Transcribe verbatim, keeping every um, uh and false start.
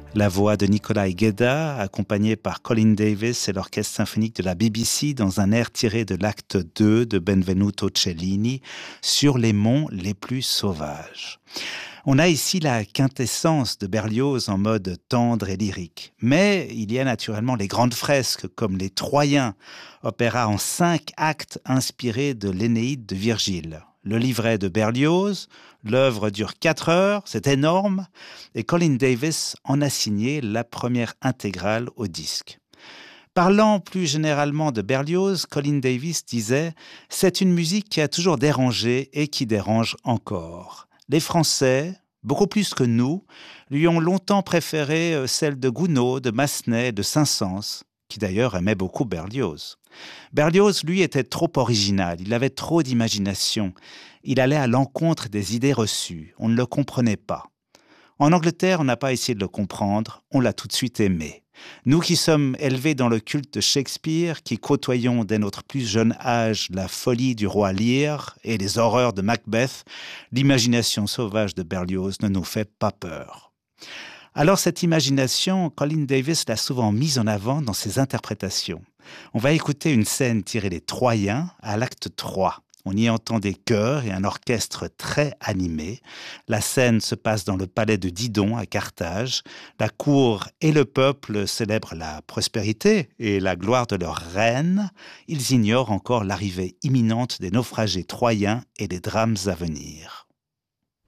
La voix de Nikolai Gedda, accompagnée par Colin Davis et l'orchestre symphonique de la B B C dans un air tiré de l'acte deux de Benvenuto Cellini, sur les monts les plus sauvages. On a ici la quintessence de Berlioz en mode tendre et lyrique. Mais il y a naturellement les grandes fresques comme les Troyens, opéra en cinq actes inspiré de l'Énéide de Virgile. Le livret de Berlioz, l'œuvre dure quatre heures, c'est énorme, et Colin Davis en a signé la première intégrale au disque. Parlant plus généralement de Berlioz, Colin Davis disait « C'est une musique qui a toujours dérangé et qui dérange encore. Les Français, beaucoup plus que nous, lui ont longtemps préféré celle de Gounod, de Massenet, de Saint-Saëns, qui d'ailleurs aimait beaucoup Berlioz. Berlioz, lui, était trop original, il avait trop d'imagination, il allait à l'encontre des idées reçues, on ne le comprenait pas. En Angleterre, on n'a pas essayé de le comprendre, on l'a tout de suite aimé. Nous qui sommes élevés dans le culte de Shakespeare, qui côtoyons dès notre plus jeune âge la folie du roi Lear et les horreurs de Macbeth, l'imagination sauvage de Berlioz ne nous fait pas peur. Alors cette imagination, Colin Davis l'a souvent mise en avant dans ses interprétations. On va écouter une scène tirée des Troyens à l'acte trois. On y entend des chœurs et un orchestre très animé. La scène se passe dans le palais de Didon à Carthage. La cour et le peuple célèbrent la prospérité et la gloire de leur reine. Ils ignorent encore l'arrivée imminente des naufragés troyens et des drames à venir.